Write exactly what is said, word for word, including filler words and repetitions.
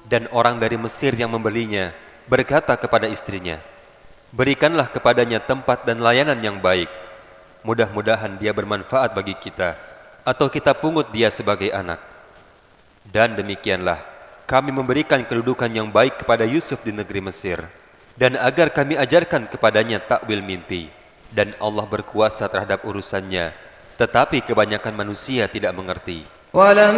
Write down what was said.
Dan orang dari Mesir yang membelinya berkata kepada istrinya, berikanlah kepadanya tempat dan layanan yang baik. Mudah-mudahan dia bermanfaat bagi kita, atau kita pungut dia sebagai anak. Dan demikianlah kami memberikan kedudukan yang baik kepada Yusuf di negeri Mesir, dan agar kami ajarkan kepadanya takwil mimpi. Dan Allah berkuasa terhadap urusannya, tetapi kebanyakan manusia tidak mengerti.